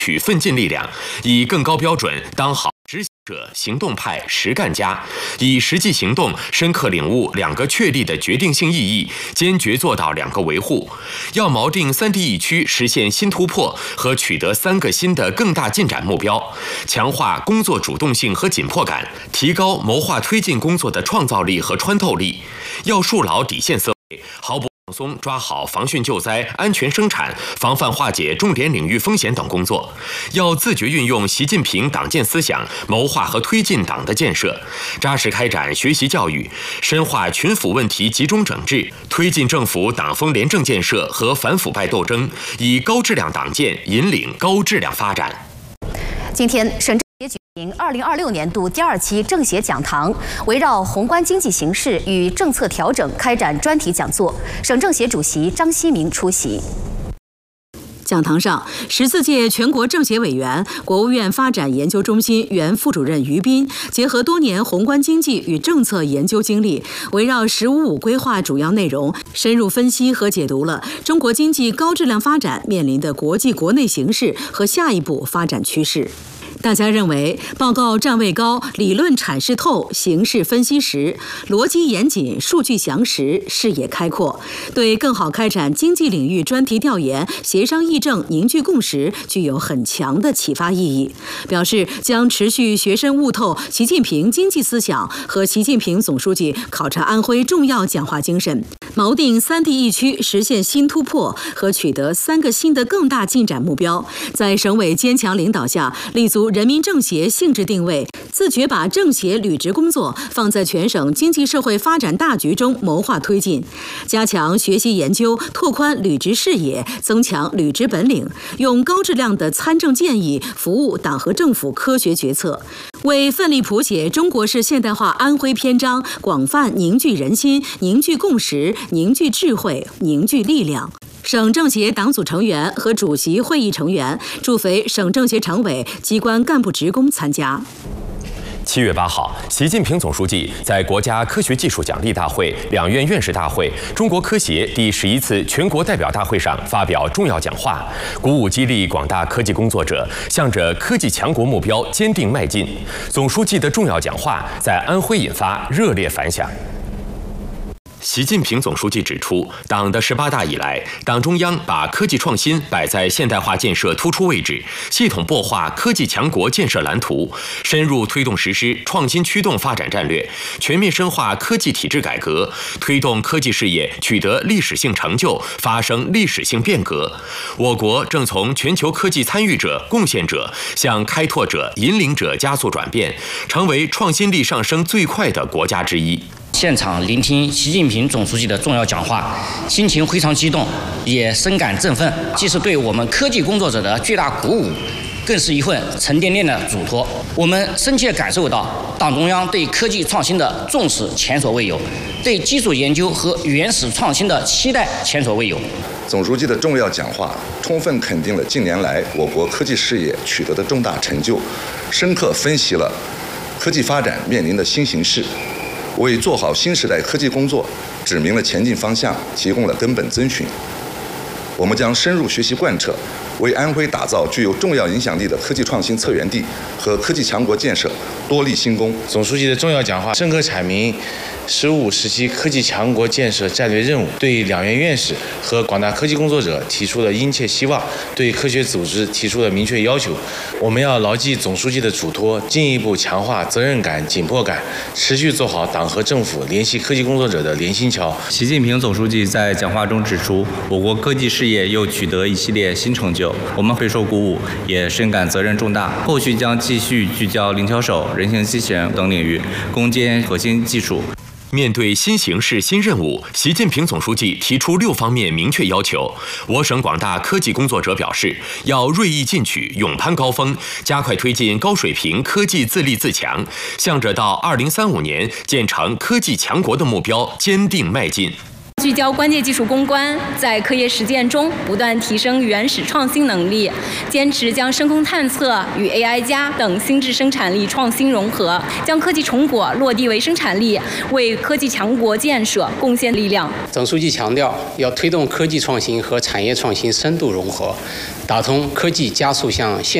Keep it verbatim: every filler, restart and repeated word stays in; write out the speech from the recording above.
取奋进力量，以更高标准当好执行者、行动派、实干家，以实际行动深刻领悟两个确立的决定性意义，坚决做到两个维护。要锚定三地一区实现新突破和取得三个新的更大进展目标，强化工作主动性和紧迫感，提高谋划推进工作的创造力和穿透力。要树牢底线思维，毫不放松抓好防汛救灾、安全生产、防范化解重点领域风险等工作。要自觉运用习近平党建思想，谋划和推进党的建设，扎实开展学习教育，深化群腐问题集中整治，推进政府党风廉政建设和反腐败斗争，以高质量党建引领高质量发展。 今天，省政协举行二零二六年度第二期政协讲堂，围绕宏观经济形势与政策调整开展专题讲座。省政协主席张希明出席。 讲堂上，十四届全国政协委员、国务院发展研究中心原副主任于斌结合多年宏观经济与政策研究经历，围绕“十五五”规划主要内容，深入分析和解读了中国经济高质量发展面临的国际国内形势和下一步发展趋势。大家认为，报告站位高，理论阐释透，形势分析实，逻辑严谨，数据详实，视野开阔，对更好开展经济领域专题调研、协商议政、凝聚共识具有很强的启发意义。表示将持续学深悟透习近平经济思想和习近平总书记考察安徽重要讲话精神，锚定三地一区实现新突破和取得三个新的更大进展目标，在省委坚强领导下，立足人民政协性质定位，自觉把政协履职工作放在全省经济社会发展大局中谋划推进，加强学习研究，拓宽履职视野，增强履职本领，用高质量的参政建议服务党和政府科学决策，为奋力谱写中国式现代化安徽篇章广泛凝聚人心、凝聚共识、凝聚智慧、凝聚力量。省政协党组成员和主席会议成员驻肥省政协常委机关干部职工参加。 七月八号，习近平总书记在国家科学技术奖励大会、两院院士大会、中国科协第十一次全国代表大会上发表重要讲话，鼓舞激励广大科技工作者向着科技强国目标坚定迈进。总书记的重要讲话在安徽引发热烈反响。习近平总书记指出，党的十八大以来，党中央把科技创新摆在现代化建设突出位置，系统擘画科技强国建设蓝图，深入推动实施创新驱动发展战略，全面深化科技体制改革，推动科技事业取得历史性成就，发生历史性变革。我国正从全球科技参与者、贡献者向开拓者、引领者加速转变，成为创新力上升最快的国家之一。 现场聆听习近平总书记的重要讲话，心情非常激动，也深感振奋，既是对我们科技工作者的巨大鼓舞，更是一份沉甸甸的嘱托。我们深切感受到党中央对科技创新的重视前所未有，对基础研究和原始创新的期待前所未有。 总书记的重要讲话充分肯定了近年来我国科技事业取得的重大成就，深刻分析了科技发展面临的新形势，为做好新时代科技工作指明了前进方向，提供了根本遵循。我们将深入学习贯彻，为安徽打造具有重要影响力的科技创新策源地和科技强国建设多立新功。 总书记的重要讲话深刻阐明“十五五”时期科技强国建设战略任务，对两院院士和广大科技工作者提出了殷切希望，对科学组织提出了明确要求。我们要牢记总书记的嘱托，进一步强化责任感、紧迫感，持续做好党和政府联系科技工作者的联心桥。 习近平总书记在讲话中指出，我国科技事业又取得一系列新成就，我们备受鼓舞，也深感责任重大。后续将继续聚焦零巧手、人形机器人等领域，攻坚核心技术。 面对新形势、新任务，习近平总书记提出六方面明确要求。我省广大科技工作者表示，要锐意进取，勇攀高峰，加快推进高水平科技自立自强，向着到二零三五年建成科技强国的目标坚定迈进。 聚焦关键技术攻关，在科研实践中不断提升原始创新能力，坚持将深空探测与 A I 加等新质生产力创新融合，将科技成果落地为生产力，为科技强国建设贡献力量。 总书记强调，要推动科技创新和产业创新深度融合，打通科技加速向现